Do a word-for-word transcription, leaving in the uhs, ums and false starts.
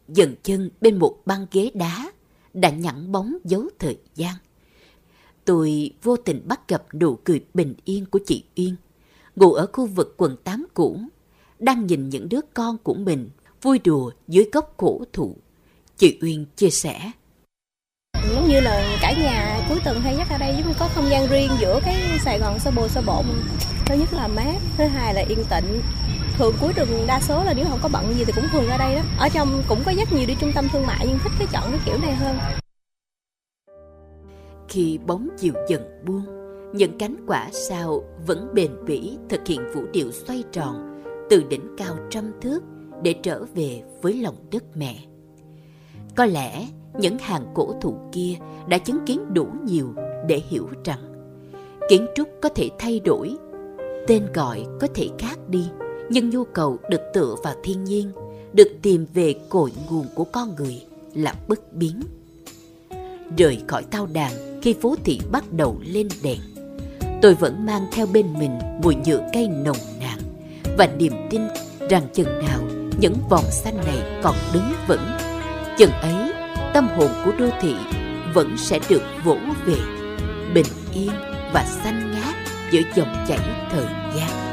dừng chân bên một băng ghế đá đã nhẵn bóng dấu thời gian. Tôi vô tình bắt gặp nụ cười bình yên của chị Uyên, ngụ ở khu vực quận tám cũ, đang nhìn những đứa con của mình vui đùa dưới gốc cổ thụ. Chị Uyên chia sẻ: Giống như là cả nhà cuối tuần hay nhắc ở đây, giống như có không gian riêng giữa cái Sài Gòn xô bồ xô bộn. Thứ nhất là mát, thứ hai là yên tĩnh. Thường cuối tuần đa số là nếu không có bận gì thì cũng thường ra đây đó. Ở trong cũng có rất nhiều đi trung tâm thương mại nhưng thích cái chọn cái kiểu này hơn. Khi bóng chiều dần buông, những cánh quả sao vẫn bền bỉ thực hiện vũ điệu xoay tròn từ đỉnh cao trăm thước để trở về với lòng đất mẹ. Có lẽ những hàng cổ thụ kia đã chứng kiến đủ nhiều để hiểu rằng kiến trúc có thể thay đổi, tên gọi có thể khác đi, nhưng nhu cầu được tựa vào thiên nhiên, được tìm về cội nguồn của con người là bất biến. Rời khỏi tao đàn khi phố thị bắt đầu lên đèn, tôi vẫn mang theo bên mình mùi nhựa cây nồng nàn và niềm tin rằng chừng nào những vòng xanh này còn đứng vững, chừng ấy tâm hồn của đô thị vẫn sẽ được vỗ về bình yên và xanh ngát giữa dòng chảy thời gian.